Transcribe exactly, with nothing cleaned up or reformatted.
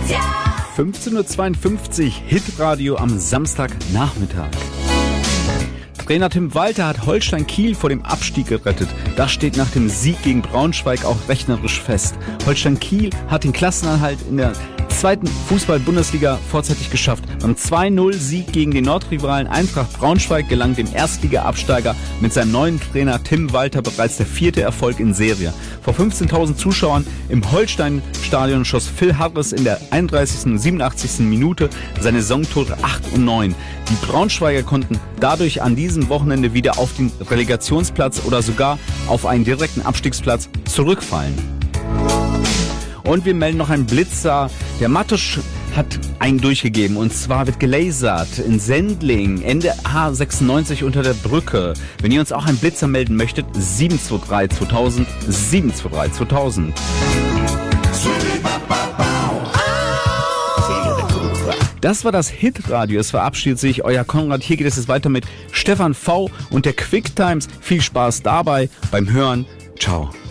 fünfzehn Uhr zweiundfünfzig, Hitradio am Samstagnachmittag. Trainer Tim Walter hat Holstein Kiel vor dem Abstieg gerettet. Das steht nach dem Sieg gegen Braunschweig auch rechnerisch fest. Holstein Kiel hat den Klassenerhalt in der zweiten Fußball-Bundesliga vorzeitig geschafft. Beim zwei null Sieg gegen den Nordrivalen Eintracht Braunschweig gelang dem Erstliga-Absteiger mit seinem neuen Trainer Tim Walter bereits der vierte Erfolg in Serie. Vor fünfzehntausend Zuschauern im Holstein-Stadion schoss Phil Harris in der einunddreißigsten und siebenundachtzigsten Minute seine Saisontore acht und neun. Die Braunschweiger konnten dadurch an diesem Wochenende wieder auf den Relegationsplatz oder sogar auf einen direkten Abstiegsplatz zurückfallen. Und wir melden noch einen Blitzer. Der Mattusch hat einen durchgegeben. Und zwar wird gelasert in Sendling, Ende H sechsundneunzig unter der Brücke. Wenn ihr uns auch einen Blitzer melden möchtet, sieben zwei drei zweitausend, sieben zwei drei zweitausend. Das war das Hitradio. Es verabschiedet sich euer Konrad. Hier geht es jetzt weiter mit Stefan V. und der Quicktimes. Viel Spaß dabei beim Hören. Ciao.